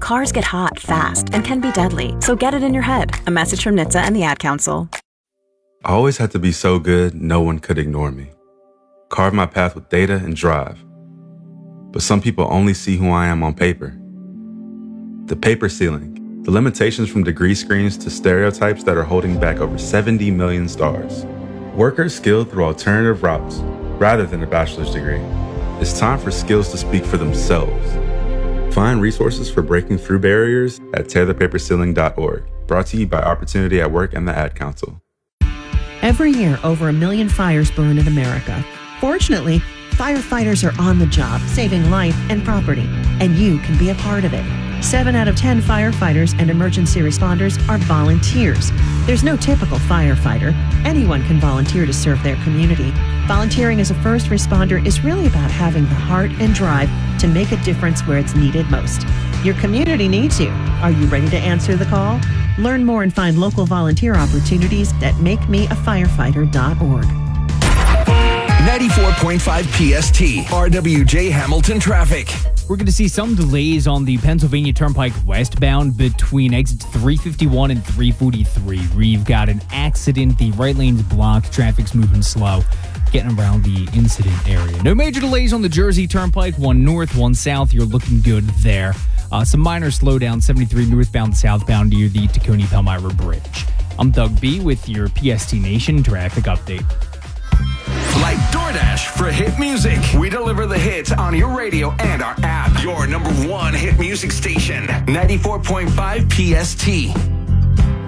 Cars get hot, fast, and can be deadly, so get it in your head. A message from NHTSA and the Ad Council. I always had to be so good, no one could ignore me. Carve my path with data and drive. But some people only see who I am on paper. The paper ceiling, the limitations from degree screens to stereotypes that are holding back over 70 million stars. Workers skilled through alternative routes, rather than a bachelor's degree. It's time for skills to speak for themselves. Find resources for breaking through barriers at tearthepaperceiling.org. Brought to you by Opportunity at Work and the Ad Council. Every year, over 1 million fires burn in America. Fortunately, firefighters are on the job, saving life and property, and you can be a part of it. 7 out of 10 firefighters and emergency responders are volunteers. There's no typical firefighter. Anyone can volunteer to serve their community. Volunteering as a first responder is really about having the heart and drive to make a difference where it's needed most. Your community needs you. Are you ready to answer the call? Learn more and find local volunteer opportunities at makemeafirefighter.org. 94.5 PST, RWJ Hamilton traffic. We're going to see some delays on the Pennsylvania Turnpike westbound between exits 351 and 343. We've got an accident. The right lane's blocked. Traffic's moving slow, getting around the incident area. No major delays on the Jersey Turnpike. One north, one south. You're looking good there. Some minor slowdown, 73 northbound, southbound near the Tacony-Palmyra Bridge. I'm Doug B. with your PST Nation traffic update. Like DoorDash for hit music. We deliver the hits on your radio and our app. Your number one hit music station, 94.5 PST.